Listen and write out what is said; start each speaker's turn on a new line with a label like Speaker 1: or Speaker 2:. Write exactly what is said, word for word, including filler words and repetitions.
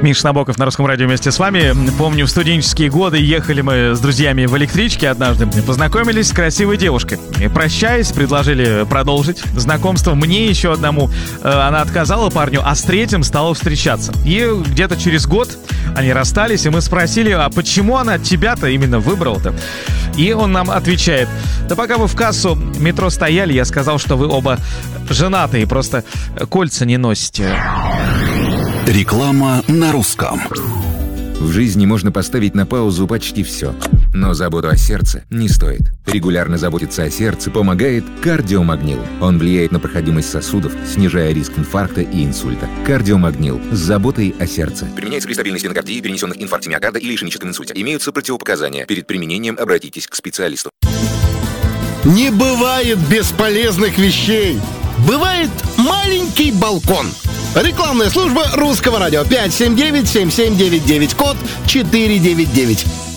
Speaker 1: Миша Набоков на Русском радио вместе с вами. Помню, в студенческие годы ехали мы с друзьями в электричке однажды. Познакомились с красивой девушкой. И, прощаясь, предложили продолжить знакомство. Мне еще одному она отказала парню, а с третьим стала встречаться. И где-то через год они расстались, и мы спросили, а почему она тебя-то именно выбрала-то? И он нам отвечает: да пока вы в кассу метро стояли, я сказал, что вы оба женатые, просто кольца не носите.
Speaker 2: Реклама на русском.
Speaker 3: В жизни можно поставить на паузу почти все, но заботу о сердце не стоит. Регулярно заботиться о сердце помогает кардиомагнил. Он влияет на проходимость сосудов, снижая риск инфаркта и инсульта. Кардиомагнил с заботой о сердце. Применяется при стабильной стенокардии, перенесенных инфаркте миокарда или ишемическом инсульте. Имеются противопоказания. Перед применением обратитесь к специалисту.
Speaker 4: Не бывает бесполезных вещей. Бывает маленький балкон. Рекламная служба Русского радио. пять семь девять семь семь девять девять, код четыре девять девять.